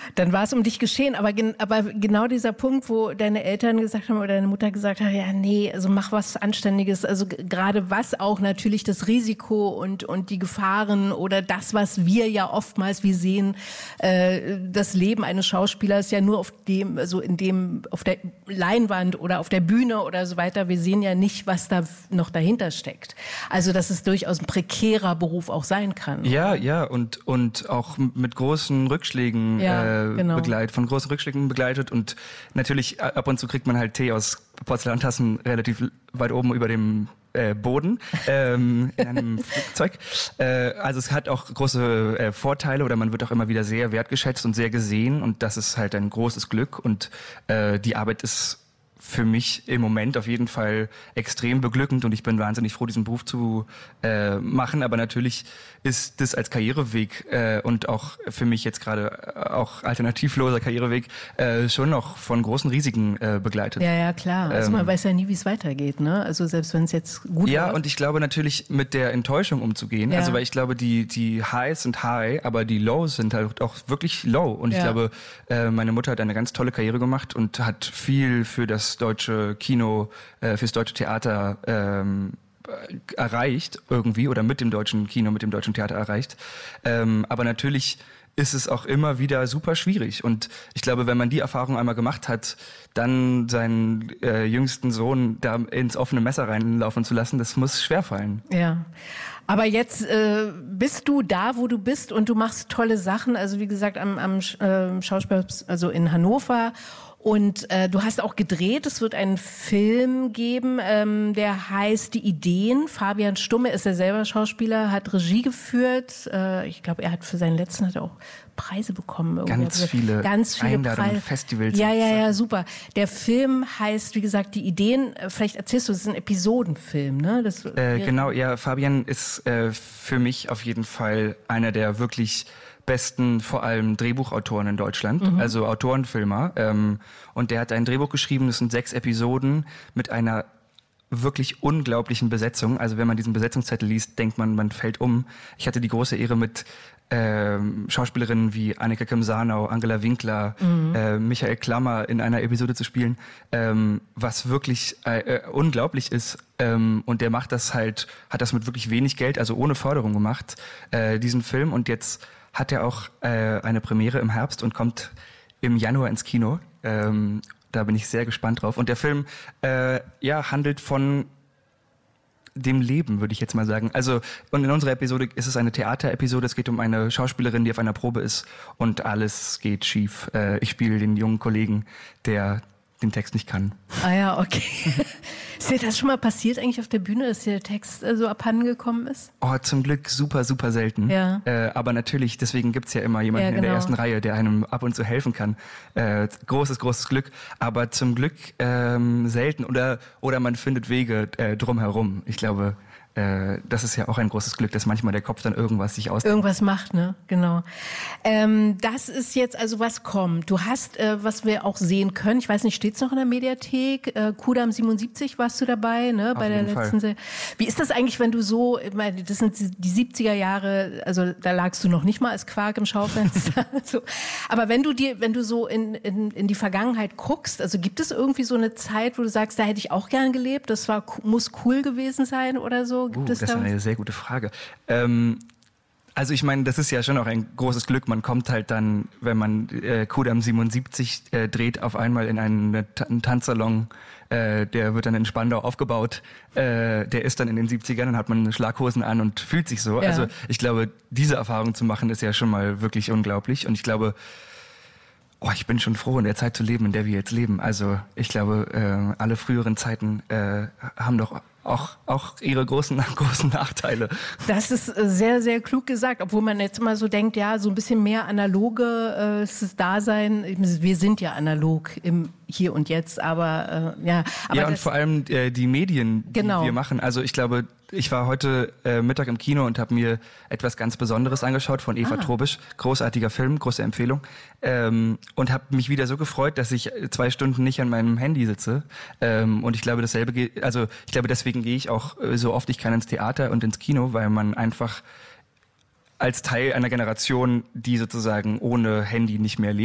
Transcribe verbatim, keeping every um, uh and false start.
Dann war es um dich geschehen, aber, gen- aber genau dieser Punkt, wo deine Eltern gesagt haben oder deine Mutter gesagt hat, ja nee, also mach was Anständiges, also g- gerade was auch natürlich das Risiko und, und die Gefahren oder das, was wir ja oftmals, wir sehen, äh, das Leben eines Schauspielers ja nur auf dem, also in dem, auf der Leinwand oder auf der Bühne oder so weiter, wir sehen ja nicht, was da noch dahinter steckt. Also, dass es durchaus ein prekärer Beruf auch sein kann. Ja, ja, und, und auch mit großen Rückschlägen Ja, äh, genau. begleitet, von großen Rückschlägen begleitet und natürlich ab und zu kriegt man halt Tee aus Porzellantassen relativ weit oben über dem äh, Boden ähm, in einem Flugzeug. Äh, also es hat auch große äh, Vorteile oder man wird auch immer wieder sehr wertgeschätzt und sehr gesehen und das ist halt ein großes Glück und äh, die Arbeit ist für mich im Moment auf jeden Fall extrem beglückend und ich bin wahnsinnig froh, diesen Beruf zu äh, machen. Aber natürlich ist das als Karriereweg äh, und auch für mich jetzt gerade äh, auch alternativloser Karriereweg äh, schon noch von großen Risiken äh, begleitet. Ja, ja, klar. Also Ähm, man weiß ja nie, wie es weitergeht, ne? Also selbst wenn es jetzt gut Ja, läuft. und ich glaube natürlich mit der Enttäuschung umzugehen. Ja. Also weil ich glaube, die die Highs sind high, aber die Lows sind halt auch wirklich low. Und ich Ja. glaube, äh, meine Mutter hat eine ganz tolle Karriere gemacht und hat viel für das deutsche Kino, äh, fürs deutsche Theater ähm, erreicht irgendwie oder mit dem deutschen Kino, mit dem deutschen Theater erreicht. Ähm, aber natürlich ist es auch immer wieder super schwierig. Und ich glaube, wenn man die Erfahrung einmal gemacht hat, dann seinen äh, jüngsten Sohn da ins offene Messer reinlaufen zu lassen, das muss schwerfallen. Ja. Aber jetzt äh, bist du da, wo du bist und du machst tolle Sachen. Also wie gesagt, am, am äh, Schauspiel, also in Hannover. Und äh, du hast auch gedreht, es wird einen Film geben, ähm, der heißt Die Ideen. Fabian Stumme ist ja selber Schauspieler, hat Regie geführt. Äh, ich glaube, er hat für seinen letzten hat er auch Preise bekommen. Irgendwie. Ganz viele, ganz viele Einladungen, Preise. Festivals. Ja, ja, ja, super. Der Film heißt, wie gesagt, Die Ideen. Vielleicht erzählst du, es ist ein Episodenfilm, ne? Das, Äh, genau, ja, Fabian ist äh, für mich auf jeden Fall einer der wirklich besten, vor allem Drehbuchautoren in Deutschland, mhm. also Autorenfilmer. Ähm, und der hat ein Drehbuch geschrieben, das sind sechs Episoden mit einer wirklich unglaublichen Besetzung. Also wenn man diesen Besetzungszettel liest, denkt man, man fällt um. Ich hatte die große Ehre, mit ähm, Schauspielerinnen wie Annika Kim-Sarnau, Angela Winkler, mhm. äh, Michael Klammer in einer Episode zu spielen, ähm, was wirklich äh, äh, unglaublich ist. Ähm, und der macht das halt, hat das mit wirklich wenig Geld, also ohne Förderung gemacht, äh, diesen Film. Und jetzt hat er auch äh, eine Premiere im Herbst und kommt im Januar ins Kino. Ähm, da bin ich sehr gespannt drauf. Und der Film äh, ja, handelt von dem Leben, würde ich jetzt mal sagen. Also, und in unserer Episode ist es eine Theaterepisode. Es geht um eine Schauspielerin, die auf einer Probe ist und alles geht schief. Äh, ich spiele den jungen Kollegen, der den Text nicht kann. Ah ja, okay. Ist dir das schon mal passiert eigentlich auf der Bühne, dass dir der Text äh, so abhanden gekommen ist? Oh, zum Glück super, super selten. Ja. Äh, aber natürlich, deswegen gibt's ja immer jemanden Ja, in der genau. ersten Reihe, der einem ab und zu helfen kann. Äh, großes, großes Glück. Aber zum Glück ähm, selten. Oder, oder man findet Wege äh, drumherum. Ich glaube, äh, das ist ja auch ein großes Glück, dass manchmal der Kopf dann irgendwas sich ausdenkt. Irgendwas macht, ne? Genau. Ähm, das ist jetzt also, was kommt. Du hast, äh, was wir auch sehen können, ich weiß nicht, steht's noch in der Mediathek? Äh, Kudam siebenundsiebzig warst du dabei, ne? Bei Auf der jeden letzten Fall. Serie. Wie ist das eigentlich, wenn du so, ich meine, das sind die siebziger Jahre, also da lagst du noch nicht mal als Quark im Schaufenster. so. Aber wenn du dir, wenn du so in, in, in die Vergangenheit guckst, also gibt es irgendwie so eine Zeit, wo du sagst, da hätte ich auch gern gelebt, das war, muss cool gewesen sein oder so? Gibt Uh, es das da ist was? eine sehr gute Frage. Ähm, also ich meine, das ist ja schon auch ein großes Glück. Man kommt halt dann, wenn man äh, Kudam siebenundsiebzig äh, dreht, auf einmal in einen, einen Tanzsalon. Äh, der wird dann in Spandau aufgebaut. Äh, der ist dann in den siebzigern, dann hat man Schlaghosen an und fühlt sich so. Ja. Also ich glaube, diese Erfahrung zu machen, ist ja schon mal wirklich unglaublich. Und ich glaube, oh, ich bin schon froh, in der Zeit zu leben, in der wir jetzt leben. Also ich glaube, äh, alle früheren Zeiten äh, haben doch auch, auch ihre großen, großen Nachteile. Das ist äh, sehr, sehr klug gesagt, obwohl man jetzt immer so denkt, ja, so ein bisschen mehr analoge äh, ist das Dasein. Wir sind ja analog im Hier und Jetzt, aber äh, ja. Aber ja, und das, vor allem äh, die Medien, die Genau. wir machen. Also ich glaube, ich war heute äh, Mittag im Kino und habe mir etwas ganz Besonderes angeschaut von Eva Ah. Trobisch. Großartiger Film, große Empfehlung. Ähm, und habe mich wieder so gefreut, dass ich zwei Stunden nicht an meinem Handy sitze. Ähm, und ich glaube, dasselbe geht, also ich glaube, deswegen gehe ich auch äh, so oft ich kann ins Theater und ins Kino, weil man einfach als Teil einer Generation, die sozusagen ohne Handy nicht mehr lebt,